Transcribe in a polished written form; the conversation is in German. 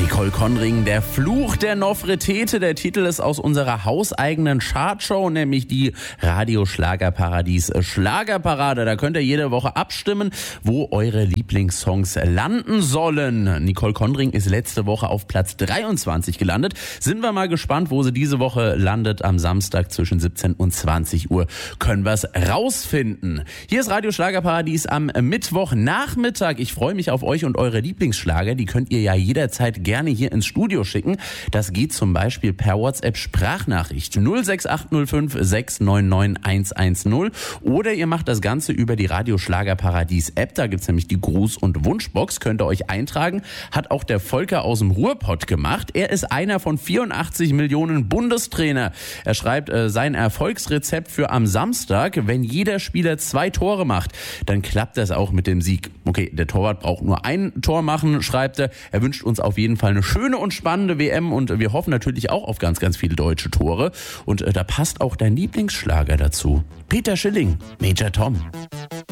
Nicole Conring, der Fluch der Nofretete. Der Titel ist aus unserer hauseigenen Chartshow, nämlich die Radio Schlagerparadies Schlagerparade. Da könnt ihr jede Woche abstimmen, wo eure Lieblingssongs landen sollen. Nicole Conring ist letzte Woche auf Platz 23 gelandet. Sind wir mal gespannt, wo sie diese Woche landet. Am Samstag zwischen 17 und 20 Uhr können wir es rausfinden. Hier ist Radio Schlagerparadies am Mittwochnachmittag. Ich freue mich auf euch und eure Lieblingsschlager. Die könnt ihr ja jederzeit gerne hier ins Studio schicken. Das geht zum Beispiel per WhatsApp-Sprachnachricht 06805 699 110 oder ihr macht das Ganze über die Radio Schlagerparadies-App. Da gibt's nämlich die Gruß- und Wunschbox. Könnt ihr euch eintragen. Hat auch der Volker aus dem Ruhrpott gemacht. Er ist einer von 84 Millionen Bundestrainer. Er schreibt sein Erfolgsrezept für am Samstag: Wenn jeder Spieler 2 Tore macht, dann klappt das auch mit dem Sieg. Okay, der Torwart braucht nur ein Tor machen, schreibt er. Er wünscht uns auf jeden Fall eine schöne und spannende WM und wir hoffen natürlich auch auf ganz, ganz viele deutsche Tore. Und da passt auch dein Lieblingsschlager dazu. Peter Schilling, Major Tom.